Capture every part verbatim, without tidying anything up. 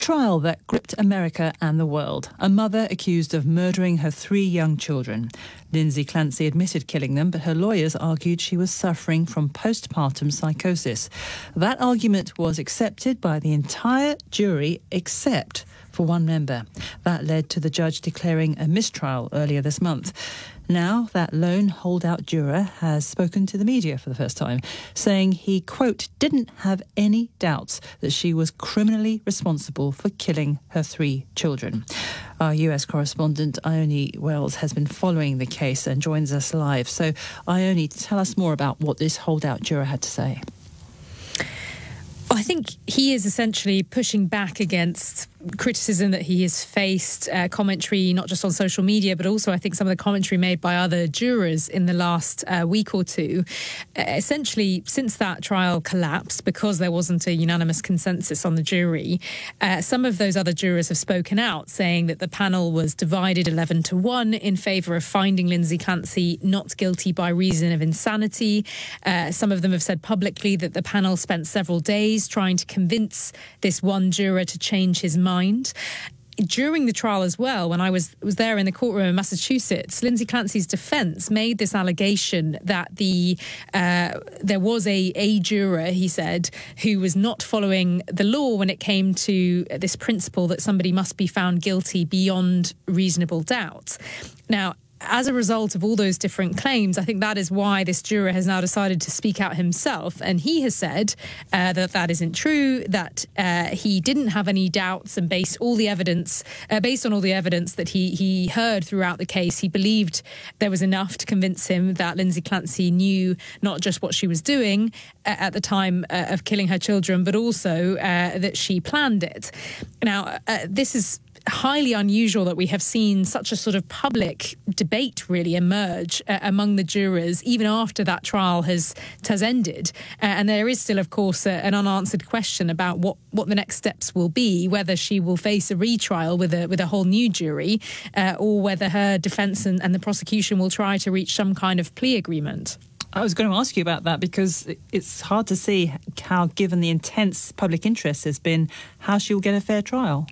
Trial that gripped America and the world. A mother accused of murdering her three young children. Lindsay Clancy admitted killing them, but her lawyers argued she was suffering from postpartum psychosis. That argument was accepted by the entire jury except for one member. That led to the judge declaring a mistrial earlier this month. Now, that lone holdout juror has spoken to the media for the first time, saying he, quote, didn't have any doubts that she was criminally responsible for killing her three children. Our U S correspondent, Ione Wells, has been following the case and joins us live. So, Ione, tell us more about what this holdout juror had to say. I think he is essentially pushing back against criticism that he has faced, uh, commentary not just on social media, but also I think some of the commentary made by other jurors in the last uh, week or two. Uh, essentially, since that trial collapsed, because there wasn't a unanimous consensus on the jury, uh, some of those other jurors have spoken out, saying that the panel was divided eleven to one in favour of finding Lindsay Clancy not guilty by reason of insanity. Uh, some of them have said publicly that the panel spent several days trying to convince this one juror to change his mind. During the trial as well, when I was was there in the courtroom in Massachusetts, Lindsay Clancy's defence made this allegation that the uh, there was a, a juror, he said, who was not following the law when it came to this principle that somebody must be found guilty beyond reasonable doubt. Now, as a result of all those different claims, I think that is why this juror has now decided to speak out himself. And he has said uh, that that isn't true, that uh, he didn't have any doubts, and based all the evidence, uh, based on all the evidence that he, he heard throughout the case, he believed there was enough to convince him that Lindsay Clancy knew not just what she was doing uh, at the time uh, of killing her children, but also uh, that she planned it. Now, uh, this is highly unusual that we have seen such a sort of public debate really emerge uh, among the jurors, even after that trial has has ended. Uh, and there is still, of course, uh, an unanswered question about what, what the next steps will be, whether she will face a retrial with a with a whole new jury, uh, or whether her defence and, and the prosecution will try to reach some kind of plea agreement. I was going to ask you about that because it's hard to see how, given the intense public interest there's been, how she will get a fair trial.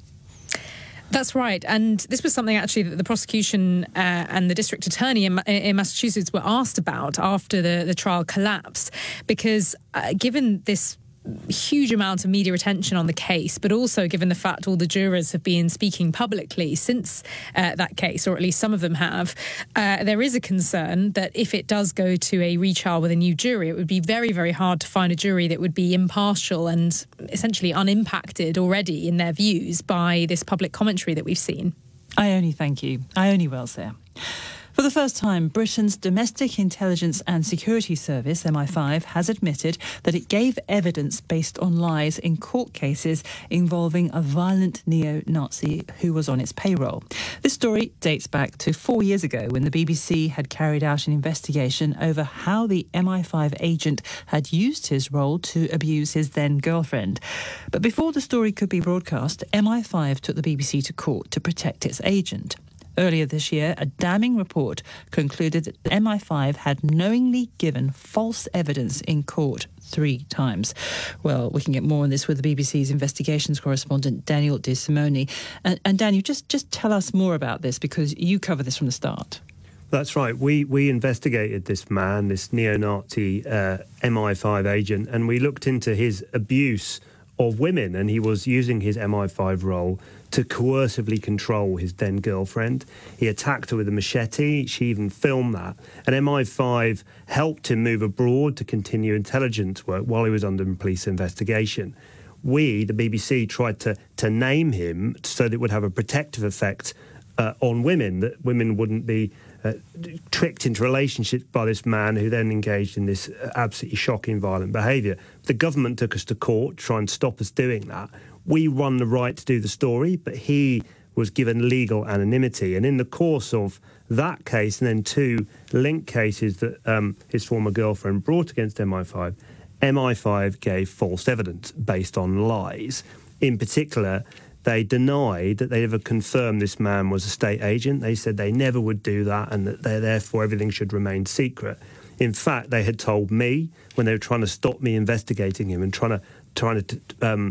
That's right. And this was something actually that the prosecution uh, and the district attorney in, in Massachusetts were asked about after the, the trial collapsed, because uh, given this huge amount of media attention on the case, but also given the fact all the jurors have been speaking publicly since uh, that case, or at least some of them have, uh, there is a concern that if it does go to a retrial with a new jury, it would be very, very hard to find a jury that would be impartial and essentially unimpacted already in their views by this public commentary that we've seen. Ione, thank you. Ione Wells there. For the first time, Britain's Domestic Intelligence and Security Service, M I five, has admitted that it gave evidence based on lies in court cases involving a violent neo-Nazi who was on its payroll. This story dates back to four years ago when the B B C had carried out an investigation over how the M I five agent had used his role to abuse his then-girlfriend. But before the story could be broadcast, M I five took the B B C to court to protect its agent. Earlier this year, a damning report concluded that M I five had knowingly given false evidence in court three times. Well, we can get more on this with the B B C's investigations correspondent, Daniel De Simone. And, and Daniel, just, just tell us more about this, because you cover this from the start. That's right. We we investigated this man, this neo-Nazi uh, M I five agent, and we looked into his abuse of women, and he was using his M I five role to coercively control his then-girlfriend. He attacked her with a machete. She even filmed that. And M I five helped him move abroad to continue intelligence work while he was under police investigation. We, the B B C, tried to, to name him so that it would have a protective effect uh, on women, that women wouldn't be uh, tricked into relationships by this man who then engaged in this absolutely shocking, violent behaviour. The government took us to court to try and stop us doing that. We won the right to do the story, but he was given legal anonymity. And in the course of that case, and then two linked cases that um, his former girlfriend brought against M I five, M I five gave false evidence based on lies. In particular, they denied that they ever confirmed this man was a state agent. They said they never would do that, and that they, therefore everything should remain secret. In fact, they had told me when they were trying to stop me investigating him and trying to trying to um,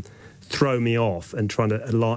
throw me off and trying to